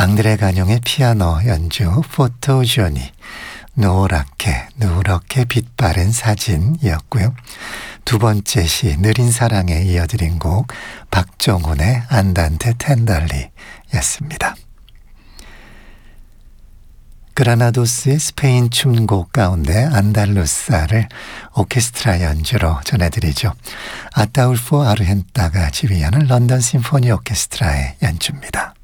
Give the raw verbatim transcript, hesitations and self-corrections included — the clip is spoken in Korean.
앙드레 가뇽의 피아노 연주 포토조니, 노랗게 누렇게 빛바랜 사진이었고요. 두 번째 시 느린 사랑에 이어드린 곡 박정훈의 안단테 텐덜리였습니다. 그라나도스의 스페인 춤곡 가운데 안달루사를 오케스트라 연주로 전해드리죠. 아타울포 아르헨타가 지휘하는 런던 심포니 오케스트라의 연주입니다.